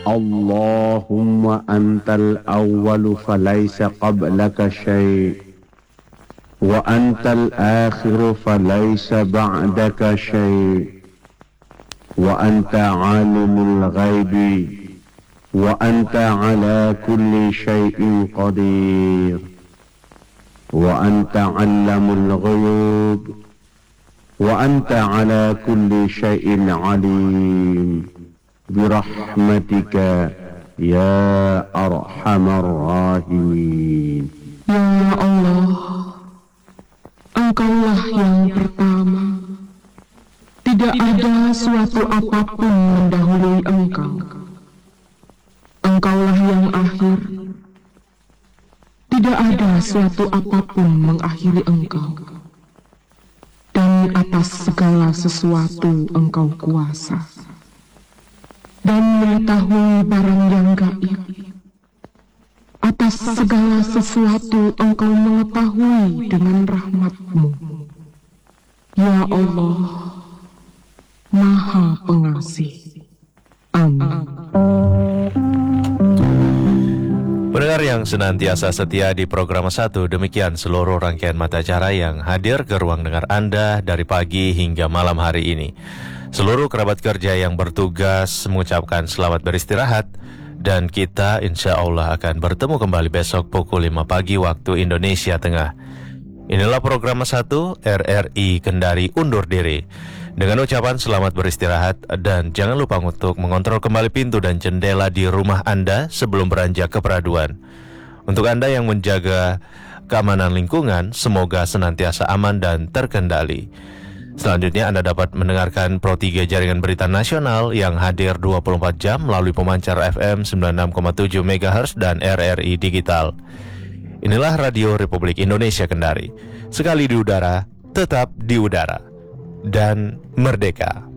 Allahumma antal awwalu falaysa qablaka syai' wa antal akhiru falaysa ba'daka syai' wa anta alimul ghaibi wa anta ala kulli syai'in qadir wa anta 'allamul ghuyub wa anta ala kulli syai'in alim birahmatika ya arhamar rahimin. Ya Allah, Engkaulah yang pertama, tidak ada suatu apapun mendahului Engkau. Engkaulah yang akhir, tidak ada suatu apapun mengakhiri Engkau. Dan atas segala sesuatu Engkau kuasa dan mengetahui barang yang gaib. Atas segala sesuatu Engkau mengetahui dengan rahmat-Mu. Ya Allah, Maha Pengasih. Amin. Pendengar yang senantiasa setia di program 1, demikian seluruh rangkaian mata acara yang hadir ke ruang dengar Anda dari pagi hingga malam hari ini. Seluruh kerabat kerja yang bertugas mengucapkan selamat beristirahat, dan kita insya Allah akan bertemu kembali besok pukul 5 pagi waktu Indonesia Tengah. Inilah program 1 RRI Kendari undur diri. Dengan ucapan selamat beristirahat, dan jangan lupa untuk mengontrol kembali pintu dan jendela di rumah Anda sebelum beranjak ke peraduan. Untuk Anda yang menjaga keamanan lingkungan, semoga senantiasa aman dan terkendali. Selanjutnya Anda dapat mendengarkan Pro 3 Jaringan Berita Nasional yang hadir 24 jam melalui pemancar FM 96,7 MHz dan RRI Digital. Inilah Radio Republik Indonesia Kendari. Sekali di udara, tetap di udara. Dan merdeka.